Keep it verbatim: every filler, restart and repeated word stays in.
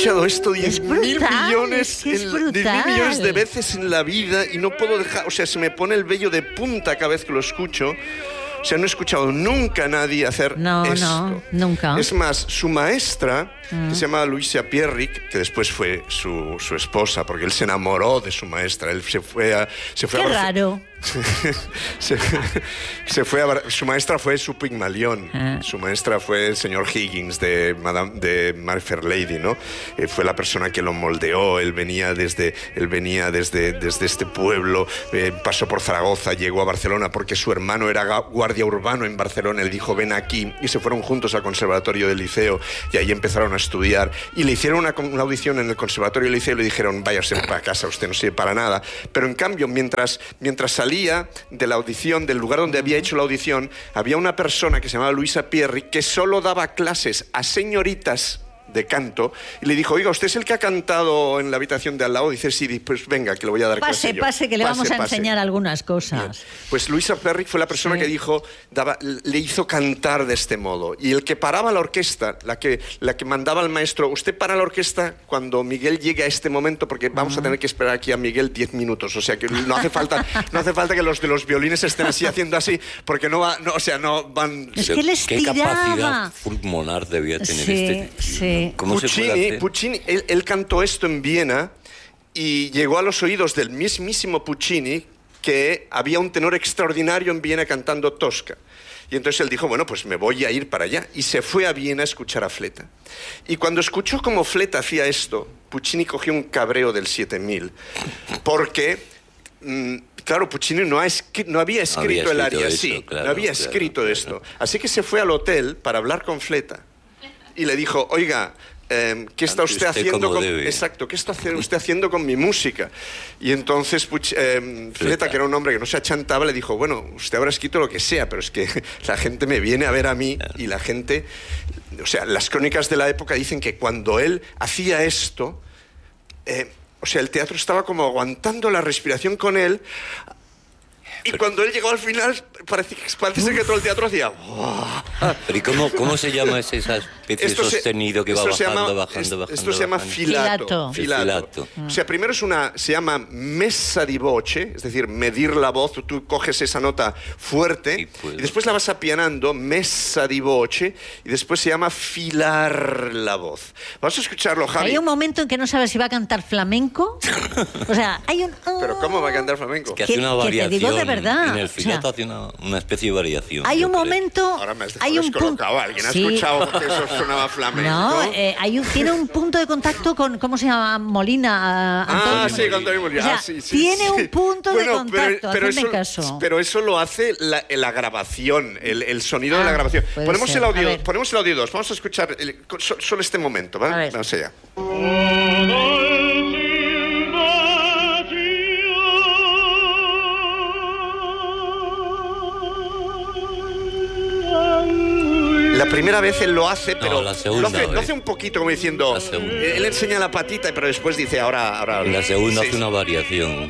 escuchado esto diez mil millones, es en, diez mil millones de veces en la vida y no puedo dejar, o sea, se me pone el vello de punta cada vez que lo escucho. O sea, no he escuchado nunca a nadie hacer no, esto. No, nunca. Es más, su maestra, mm. que se llama Luisa Pierrick, que después fue su, su esposa, porque él se enamoró de su maestra. Él se fue a... Se fue Qué a raro. se, se fue a, su maestra fue su Pigmalión. Ah. Su maestra fue el señor Higgins de Madame de My Fair Lady, ¿no? Eh, fue la persona que lo moldeó. Él venía desde, él venía desde, desde este pueblo, eh, pasó por Zaragoza, llegó a Barcelona porque su hermano era guardia urbano en Barcelona. Él dijo, ven aquí, y se fueron juntos al conservatorio del liceo y ahí empezaron a estudiar y le hicieron una, una audición en el conservatorio del liceo y le dijeron, váyase para casa, usted no sirve para nada. Pero en cambio, mientras, mientras salía de la audición, del lugar donde había hecho la audición, había una persona que se llamaba Luisa Pierri que solo daba clases a señoritas de canto y le dijo, oiga, ¿usted es el que ha cantado en la habitación de al lado? Dice, sí, pues venga, que le voy a dar pase, clase yo. Pase, que le pase, vamos a pase. enseñar algunas cosas. Bien. Pues Luisa Pierri fue la persona sí. que dijo, daba, le hizo cantar de este modo. Y el que paraba la orquesta, la que, la que mandaba al maestro, usted para la orquesta cuando Miguel llegue a este momento, porque vamos uh-huh. a tener que esperar aquí a Miguel diez minutos, o sea que no hace falta, no hace falta que los de los violines estén así haciendo así, porque no va, no, o sea, no van... Es que les ¿Qué tiraba? capacidad pulmonar debía tener sí, este tío? Sí. ¿Cómo Puccini, se puede hacer? Puccini él, él cantó esto en Viena y llegó a los oídos del mismísimo Puccini que había un tenor extraordinario en Viena cantando Tosca. Y entonces él dijo, bueno, pues me voy a ir para allá. Y se fue a Viena a escuchar a Fleta. Y cuando escuchó cómo Fleta hacía esto, Puccini cogió un cabreo del siete mil. Porque, mmm, claro, Puccini no, ha escri- no había escrito, no había escrito el aria así. Claro, no había claro, escrito claro. esto. Así que se fue al hotel para hablar con Fleta. Y le dijo, oiga, eh, ¿qué está usted, usted haciendo con... Exacto, ¿qué está usted haciendo con mi música? Y entonces Puch... eh, Fleta, que era un hombre que no se achantaba, le dijo, bueno, usted habrá escrito lo que sea, pero es que la gente me viene a ver a mí y la gente... O sea, las crónicas de la época dicen que cuando él hacía esto, eh, o sea, el teatro estaba como aguantando la respiración con él. Y cuando él llegó al final, parece, parece ser que todo el teatro hacía... ¿Pero y cómo, cómo se llama ese, esa especie esto de sostenido se, que va bajando, llama, bajando, es, bajando? Esto se llama bajando. filato. Filato. filato. filato. O sea, primero es una, se llama messa di voce, es decir, medir la voz. Tú, tú coges esa nota fuerte y, y después la vas apianando, messa di voce, y después se llama filar la voz. Vamos a escucharlo, Javi. Hay un momento en que no sabes si va a cantar flamenco. O sea, hay un... Oh, ¿Pero cómo va a cantar flamenco? Es que hace una variación. Que te digo de verdad. En el filato o sea, hace una, una especie de variación. Hay un creo. momento... Ahora me has hay un punto. ¿Alguien ha sí. escuchado que eso sonaba flamenco? No, eh, hay un, tiene un punto de contacto con, ¿cómo se llama? Molina. Uh, Antonio ah, Molina. sí, con Antonio Molina. O sea, ah, sí, sí, tiene sí. un punto bueno, de contacto, pero, pero hacedme eso, caso. Pero eso lo hace la, la grabación, el, el sonido ah, de la grabación. Ponemos ser. el audio, ponemos el audio dos. Vamos a escuchar el, solo este momento, ¿vale? Vamos allá. La primera vez él lo hace, pero no, la segunda, lo, hace, lo hace un poquito como diciendo... Él enseña la patita, pero después dice, ahora... ahora la segunda sí, hace una variación.